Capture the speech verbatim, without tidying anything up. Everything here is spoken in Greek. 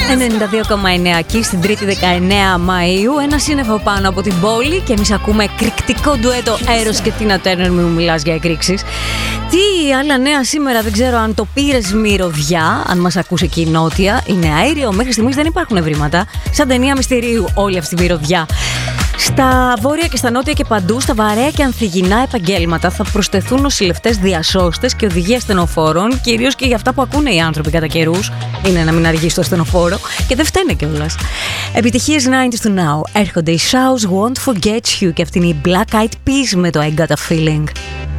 ενενήντα δύο κόμμα εννέα εκεί στην Τρίτη δεκαεννέα Μαΐου. Ένα σύννεφο πάνω από την πόλη και εμείς ακούμε εκρηκτικό ντουέτο Έρος και Τίνα Τέρνερ. Μην μου μιλάς για εκρήξεις. Τι άλλα νέα σήμερα, δεν ξέρω αν το πήρες μυρωδιά, αν μας ακούσει και η Νότια. Είναι αέριο, μέχρι στιγμής δεν υπάρχουν ευρήματα. Σαν ταινία μυστηρίου όλη αυτή η μυρωδιά. Στα βόρεια και στα νότια και παντού, στα βαρέα και ανθυγινά επαγγέλματα θα προσθεθούν νοσηλευτές, διασώστες και οδηγοί ασθενοφόρων, κυρίως και για αυτά που ακούνε οι άνθρωποι κατά καιρούς. Είναι να μην αργήσει το ασθενοφόρο και δεν φταίνε κιόλας. Επιτυχίες ενενήντα του Now. Έρχονται οι Shows Won't Forget You και αυτή είναι η Black Eyed Peas με το I Got a Feeling.